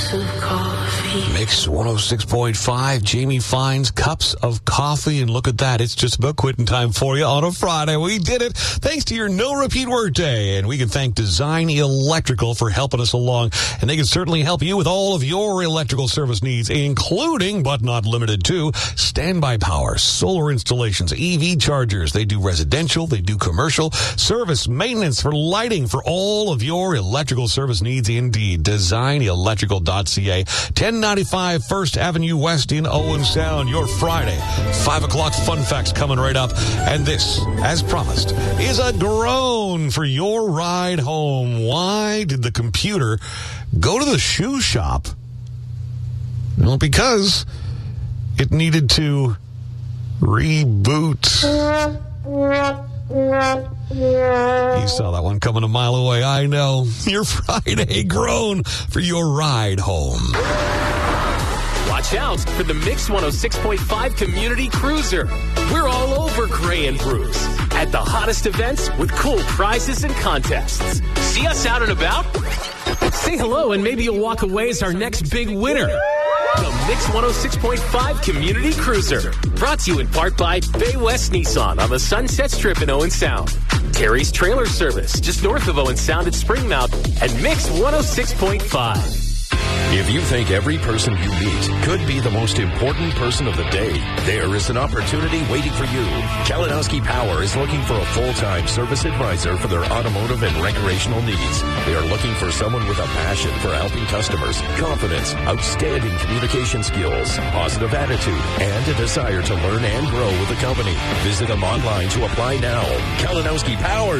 cups of coffee. Mix 106.5, Jamie finds cups of coffee, and look at that. It's just about quitting time for you on a Friday. We did it thanks to your no repeat work day, and we can thank Design Electrical for helping us along, and they can certainly help you with all of your electrical service needs, including, but not limited to, standby power, solar installations, EV chargers. They do residential, they do commercial, service, maintenance for lighting, for all of your electrical service needs. Indeed, designelectrical.ca, 1095 First Avenue West in Owen Sound. Your Friday 5 o'clock fun facts coming right up, and this, as promised, is a groan for your ride home. Why did the computer go to the shoe shop? Well, because it needed to reboot. You saw that one coming a mile away. I know. Your Friday groan for your ride home. Watch out for the Mix 106.5 Community Cruiser. We're all over Gray and Bruce at the hottest events with cool prizes and contests. See us out and about? Say hello and maybe you'll walk away as our next big winner. The Mix 106.5 Community Cruiser. Brought to you in part by Bay West Nissan on the Sunset Strip in Owen Sound. Terry's Trailer Service just north of Owen Sound at Springmount. And Mix 106.5. If you think every person you meet could be the most important person of the day, there is an opportunity waiting for you. Kalinowski Power is looking for a full-time service advisor for their automotive and recreational needs. They are looking for someone with a passion for helping customers, confidence, outstanding communication skills, positive attitude, and a desire to learn and grow with the company. Visit them online to apply now. Kalinowski Power.